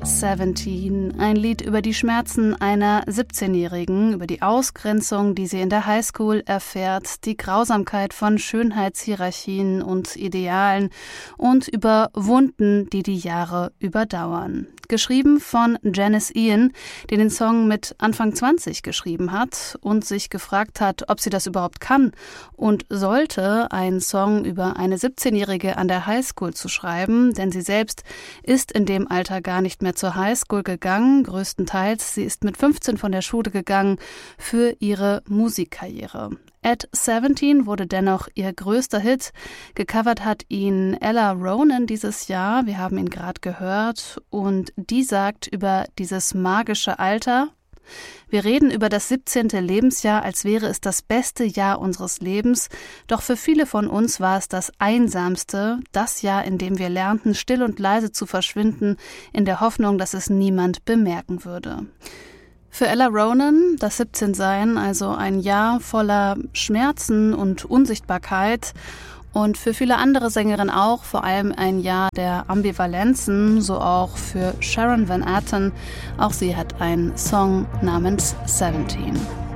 17, ein Lied über die Schmerzen einer 17-Jährigen, über die Ausgrenzung, die sie in der Highschool erfährt, die Grausamkeit von Schönheitshierarchien und Idealen und über Wunden, die die Jahre überdauern. Geschrieben von Janis Ian, die den Song mit Anfang 20 geschrieben hat und sich gefragt hat, ob sie das überhaupt kann und sollte, einen Song über eine 17-Jährige an der Highschool zu schreiben, denn sie selbst ist in dem Alter gar nicht mehr zur Highschool gegangen, größtenteils. Sie ist mit 15 von der Schule gegangen für ihre Musikkarriere. At 17 wurde dennoch ihr größter Hit. Gecovert hat ihn Ella Ronan dieses Jahr, wir haben ihn gerade gehört, und die sagt über dieses magische Alter: Wir reden über das 17. Lebensjahr, als wäre es das beste Jahr unseres Lebens, doch für viele von uns war es das einsamste, das Jahr, in dem wir lernten, still und leise zu verschwinden, in der Hoffnung, dass es niemand bemerken würde. Für Ella Ronan, das 17-Sein, also ein Jahr voller Schmerzen und Unsichtbarkeit, und für viele andere Sängerinnen auch, vor allem ein Jahr der Ambivalenzen, so auch für Sharon Van Etten. Auch sie hat einen Song namens 17.